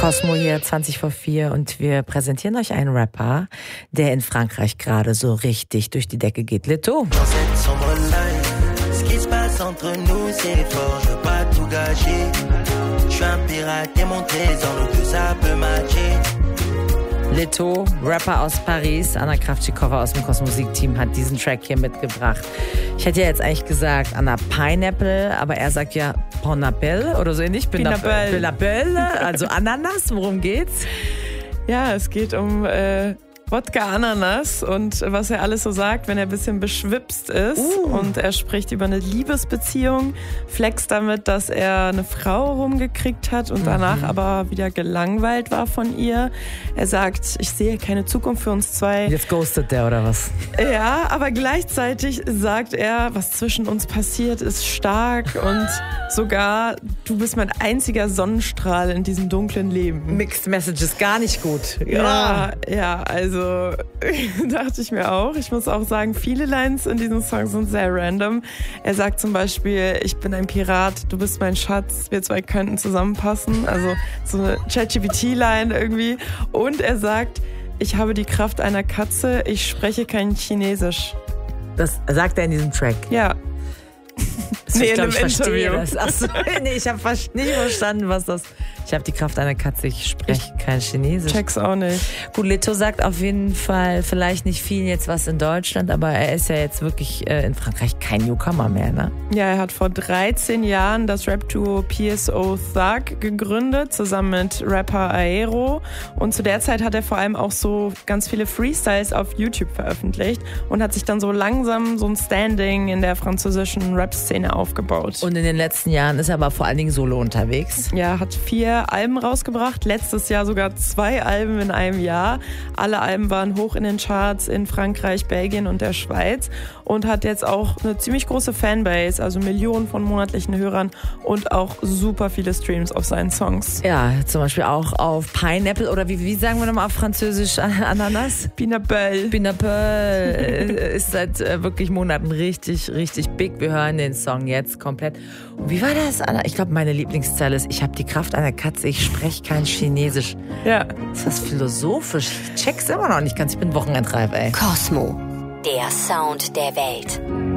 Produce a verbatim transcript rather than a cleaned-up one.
Cosmo hier, zwanzig vor vier, und wir präsentieren euch einen Rapper, der in Frankreich gerade so richtig durch die Decke geht. Leto. Leto, Rapper aus Paris, Anna Kravchikova aus dem Kosmusik-Team hat diesen Track hier mitgebracht. Ich hätte ja jetzt eigentlich gesagt Anna Pineapple, aber er sagt ja Pineapple oder so ähnlich. Pineapple. Pineapple, also Ananas, worum geht's? Ja, es geht um äh, Wodka Ananas und was er alles so sagt, wenn er ein bisschen beschwipst ist. Uh. Und er spricht über eine Liebesbeziehung, flext damit, dass er eine Frau rumgekriegt hat und danach mhm. aber wieder gelangweilt war von ihr. Er sagt, ich sehe keine Zukunft für uns zwei. Jetzt ghostet der oder was? Ja, aber gleichzeitig sagt er, was zwischen uns passiert, ist stark und sogar, du bist mein einziger Sonnenstrahl in diesem dunklen Leben. Mixed Messages, gar nicht gut. Ja, ja, ja, also dachte ich mir auch. Ich muss auch sagen, viele Lines in diesem Song sind sehr random. Er sagt zum Beispiel, ich bin ein Pirat, du bist mein Schatz, wir zwei könnten zusammenpassen. Also so eine ChatGPT-Line irgendwie. Und er sagt, ich habe die Kraft einer Katze, ich spreche kein Chinesisch. Das sagt er in diesem Track? Ja. Das nee, ich, glaub, in einem ich Interview. Das. Achso, nee, ich habe nicht verstanden, was das... Ich habe die Kraft einer Katze, ich spreche kein Chinesisch. Check's auch nicht. Gut, Leto sagt auf jeden Fall vielleicht nicht viel jetzt was in Deutschland, aber er ist ja jetzt wirklich äh, in Frankreich kein Newcomer mehr, ne? Ja, er hat vor dreizehn Jahren das Rap-Duo P S O Thug gegründet, zusammen mit Rapper Aero. Und zu der Zeit hat er vor allem auch so ganz viele Freestyles auf YouTube veröffentlicht und hat sich dann so langsam so ein Standing in der französischen Rap-Szene aufgebaut. Und in den letzten Jahren ist er aber vor allen Dingen solo unterwegs. Ja, hat vier Alben rausgebracht, letztes Jahr sogar zwei Alben in einem Jahr. Alle Alben waren hoch in den Charts in Frankreich, Belgien und der Schweiz und hat jetzt auch eine ziemlich große Fanbase, also Millionen von monatlichen Hörern und auch super viele Streams auf seinen Songs. Ja, zum Beispiel auch auf Pineapple oder wie, wie sagen wir nochmal auf Französisch Ananas? Pineapple. Pineapple ist seit wirklich Monaten richtig, richtig big. Wir hören den Song jetzt komplett. Und wie war das, Anna? Ich glaube, meine Lieblingszeile ist, ich habe die Kraft einer Katze, ich spreche kein Chinesisch. Ja. Ist das philosophisch? Ich check's immer noch nicht ganz. Ich bin Wochenendreif, ey. Cosmo, der Sound der Welt.